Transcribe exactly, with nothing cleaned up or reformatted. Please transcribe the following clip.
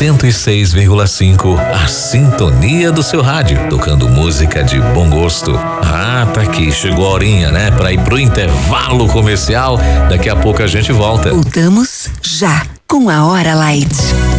cento e seis vírgula cinco, a sintonia do seu rádio, tocando música de bom gosto. Ah, tá aqui, chegou a horinha, né? Pra ir pro intervalo comercial, daqui a pouco a gente volta. Voltamos já com a Hora Light.